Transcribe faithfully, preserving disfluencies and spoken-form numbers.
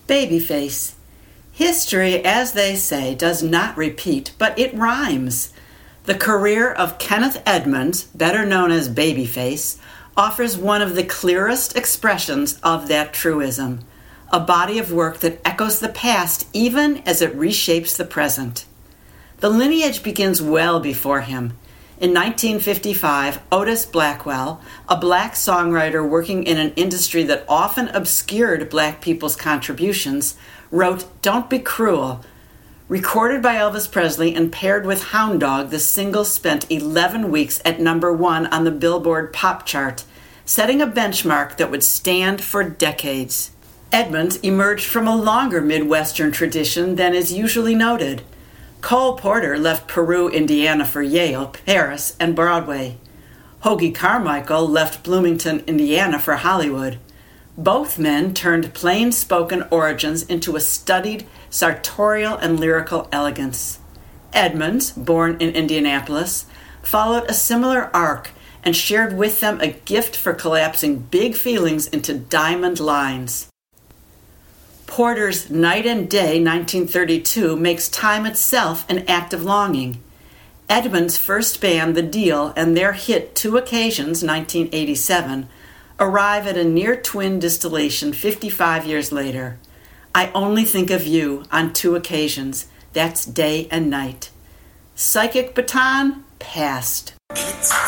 Babyface. History, as they say, does not repeat, but it rhymes. The career of Kenneth Edmonds, better known as Babyface, offers one of the clearest expressions of that truism, a body of work that echoes the past even as it reshapes the present. The lineage begins well before him. In nineteen fifty-five, Otis Blackwell, a black songwriter working in an industry that often obscured black people's contributions, wrote Don't Be Cruel. Recorded by Elvis Presley and paired with Hound Dog, the single spent eleven weeks at number one on the Billboard pop chart, setting a benchmark that would stand for decades. Edmonds emerged from a longer Midwestern tradition than is usually noted. Cole Porter left Peru, Indiana for Yale, Paris, and Broadway. Hoagy Carmichael left Bloomington, Indiana for Hollywood. Both men turned plain-spoken origins into a studied, sartorial, and lyrical elegance. Edmonds, born in Indianapolis, followed a similar arc and shared with them a gift for collapsing big feelings into diamond lines. Porter's Night and Day nineteen thirty-two makes time itself an act of longing. Edmonds' first band, The Deal, and their hit Two Occasions nineteen eighty-seven arrive at a near-twin distillation fifty-five years later. I only think of you on two occasions. That's day and night. Psychic baton passed.